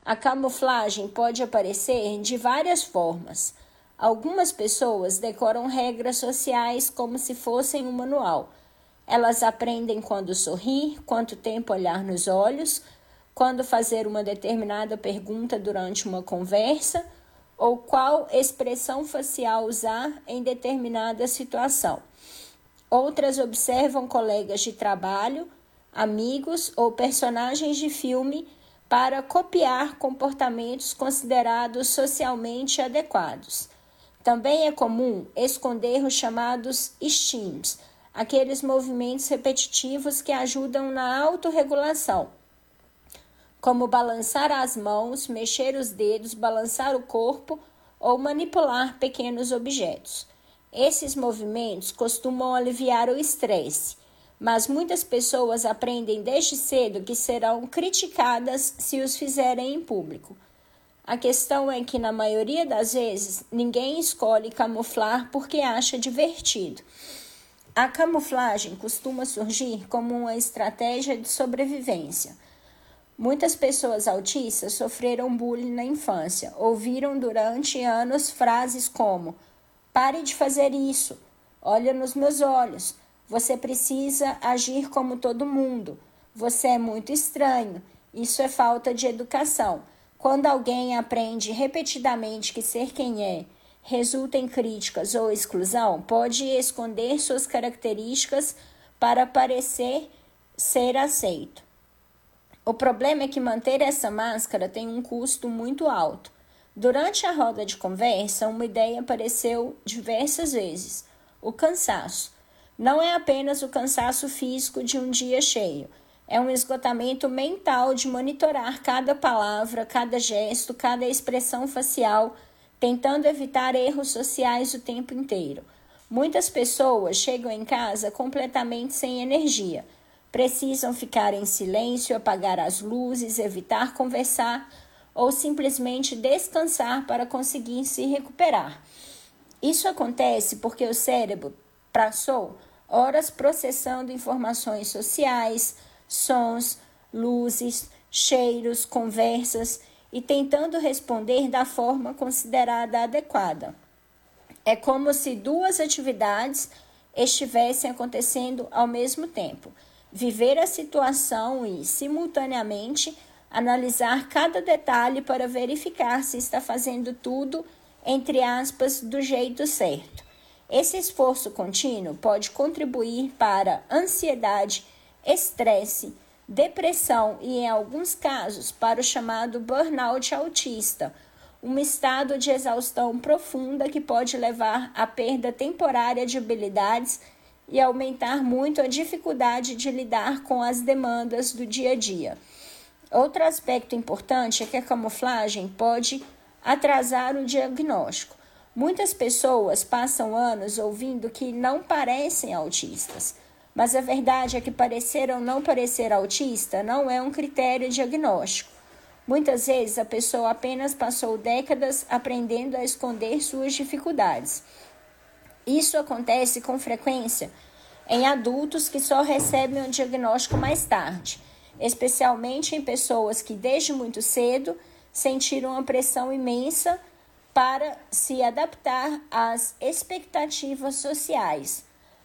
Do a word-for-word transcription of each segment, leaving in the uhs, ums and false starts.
A camuflagem pode aparecer de várias formas. Algumas pessoas decoram regras sociais como se fossem um manual. Elas aprendem quando sorrir, quanto tempo olhar nos olhos, quando fazer uma determinada pergunta durante uma conversa ou qual expressão facial usar em determinada situação. Outras observam colegas de trabalho, amigos ou personagens de filme para copiar comportamentos considerados socialmente adequados. Também é comum esconder os chamados estímulos, aqueles movimentos repetitivos que ajudam na autorregulação, como balançar as mãos, mexer os dedos, balançar o corpo ou manipular pequenos objetos. Esses movimentos costumam aliviar o estresse, mas muitas pessoas aprendem desde cedo que serão criticadas se os fizerem em público. A questão é que, na maioria das vezes, ninguém escolhe camuflar porque acha divertido. A camuflagem costuma surgir como uma estratégia de sobrevivência. Muitas pessoas autistas sofreram bullying na infância, ouviram durante anos frases como: "Pare de fazer isso", "Olha nos meus olhos", "Você precisa agir como todo mundo", "Você é muito estranho", "Isso é falta de educação". Quando alguém aprende repetidamente que ser quem é resulta em críticas ou exclusão, pode esconder suas características para parecer ser aceito. O problema é que manter essa máscara tem um custo muito alto. Durante a roda de conversa, uma ideia apareceu diversas vezes: o cansaço. Não é apenas o cansaço físico de um dia cheio. É um esgotamento mental de monitorar cada palavra, cada gesto, cada expressão facial, tentando evitar erros sociais o tempo inteiro. Muitas pessoas chegam em casa completamente sem energia. Precisam ficar em silêncio, apagar as luzes, evitar conversar ou simplesmente descansar para conseguir se recuperar. Isso acontece porque o cérebro passou horas processando informações sociais, sons, luzes, cheiros, conversas e tentando responder da forma considerada adequada. É como se duas atividades estivessem acontecendo ao mesmo tempo. Viver a situação e, simultaneamente, analisar cada detalhe para verificar se está fazendo tudo, entre aspas, do jeito certo. Esse esforço contínuo pode contribuir para ansiedade, estresse, depressão e, em alguns casos, para o chamado burnout autista, um estado de exaustão profunda que pode levar à perda temporária de habilidades e aumentar muito a dificuldade de lidar com as demandas do dia a dia. Outro aspecto importante é que a camuflagem pode atrasar o diagnóstico. Muitas pessoas passam anos ouvindo que não parecem autistas, mas a verdade é que parecer ou não parecer autista não é um critério diagnóstico. Muitas vezes a pessoa apenas passou décadas aprendendo a esconder suas dificuldades. Isso acontece com frequência em adultos que só recebem o diagnóstico mais tarde, especialmente em pessoas que desde muito cedo sentiram uma pressão imensa para se adaptar às expectativas sociais.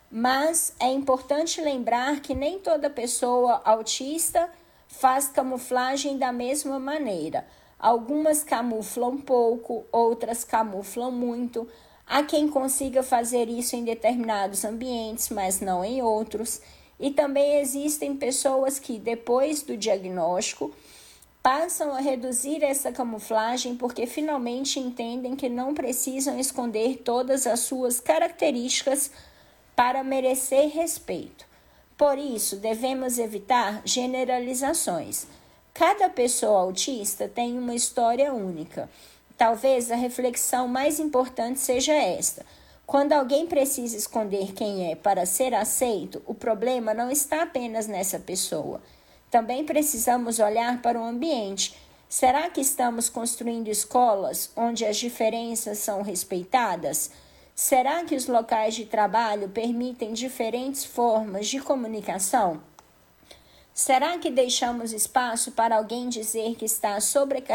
Mas é importante lembrar que nem toda pessoa autista faz camuflagem da mesma maneira. Algumas camuflam pouco, outras camuflam muito. Há quem consiga fazer isso em determinados ambientes, mas não em outros. E também existem pessoas que, depois do diagnóstico, passam a reduzir essa camuflagem porque finalmente entendem que não precisam esconder todas as suas características para merecer respeito. Por isso, devemos evitar generalizações. Cada pessoa autista tem uma história única. Talvez a reflexão mais importante seja esta: quando alguém precisa esconder quem é para ser aceito, o problema não está apenas nessa pessoa. Também precisamos olhar para o ambiente. Será que estamos construindo escolas onde as diferenças são respeitadas? Será que os locais de trabalho permitem diferentes formas de comunicação? Será que deixamos espaço para alguém dizer que está sobrecarregado